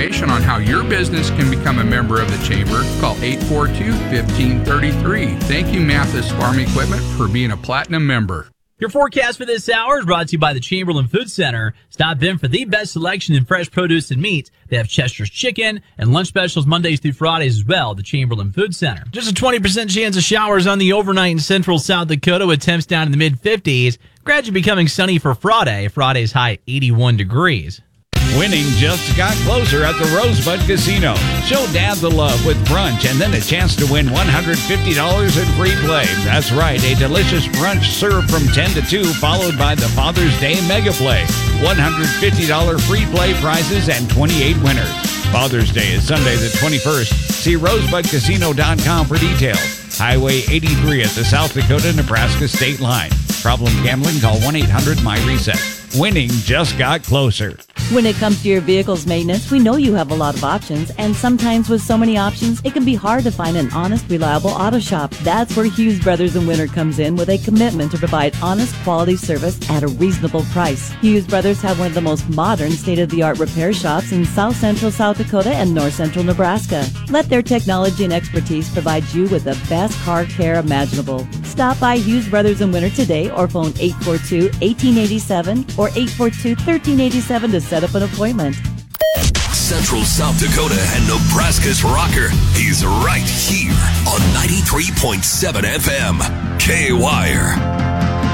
information on how your business can become a member of the Chamber, call 842-1533. Thank you, Mathis Farm Equipment, for being a Platinum member. Your forecast for this hour is brought to you by the Chamberlain Food Center. Stop in for the best selection in fresh produce and meat. They have Chester's Chicken and lunch specials Mondays through Fridays as well. The Chamberlain Food Center. Just a 20% chance of showers on the overnight in central South Dakota with temps down in the mid-50s. Gradually becoming sunny for Friday. Friday's high 81 degrees. Winning just got closer at the Rosebud Casino. Show Dad the love with brunch and then a chance to win $150 in free play. That's right, a delicious brunch served from 10 to 2, followed by the Father's Day Mega Play. $150 free play prizes and 28 winners. Father's Day is Sunday the 21st. See rosebudcasino.com for details. Highway 83 at the South Dakota-Nebraska state line. Problem gambling? Call 1-800-MY-RESET. Winning just got closer. When it comes to your vehicle's maintenance, we know you have a lot of options, and sometimes with so many options, it can be hard to find an honest, reliable auto shop. That's where Hughes Brothers and Winter comes in with a commitment to provide honest, quality service at a reasonable price. Hughes Brothers have one of the most modern, state-of-the-art repair shops in South Central South Dakota and North Central Nebraska. Let their technology and expertise provide you with the best car care imaginable. Stop by Hughes Brothers and Winter today or phone 842-1887 or 842-1387 to set up an appointment. Central South Dakota and Nebraska's rocker. He's right here on 93.7 FM. K-Wire.